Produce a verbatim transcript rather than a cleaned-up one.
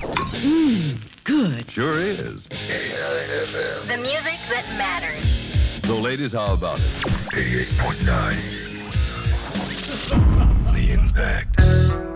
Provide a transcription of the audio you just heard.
Mmm, good. Sure is. The music that matters. So, ladies, how about it? eighty-eight point nine